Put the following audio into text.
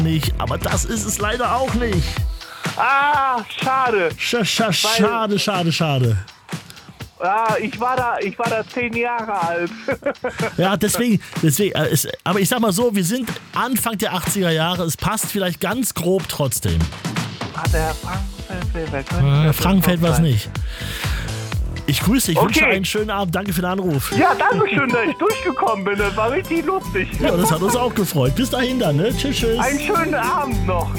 nicht, aber das ist es leider auch nicht. Ah, schade. Schade. Ah, ich war da 10 Jahre alt. Ja, deswegen aber ich sag mal so, wir sind Anfang der 80er Jahre, es passt vielleicht ganz grob trotzdem. Der Frankenfeld. Frankenfeld war es nicht. Ich grüße dich, Okay. wünsche einen schönen Abend, danke für den Anruf. Ja, danke schön, dass ich durchgekommen bin. Das war richtig lustig. Ja, das hat uns auch gefreut. Bis dahin dann, ne? Tschüss. Einen schönen Abend noch.